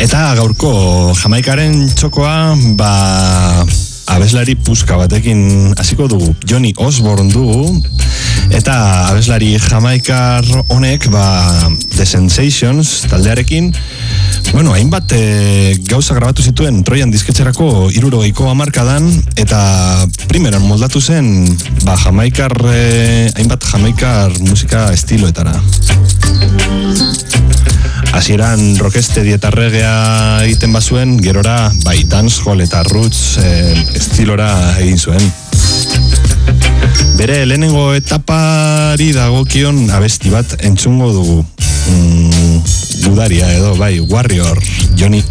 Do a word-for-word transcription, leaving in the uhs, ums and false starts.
Eta gaurko Jamaikaren txokoa, ba, abeslari puska batekin hasiko dugu. Johnny Osborne dugu, eta abeslari jamaikar honek, ba, The Sensations taldearekin, bueno, hainbat e, gauza grabatu zituen Troian disketxerako hirurogeiko hamarkadan, eta primeran moldatu zen, ba, jamaikar, e, hainbat jamaikar musika estiloetara. Hasieran rocksteady eta reggaea egiten bazuen, gerora bai dancehall eta roots eh, estilora egin zuen. Bere lehenengo etapari dagokion abesti bat entzungo dugu. Mm, gudaria edo bai, Warrior, Johnny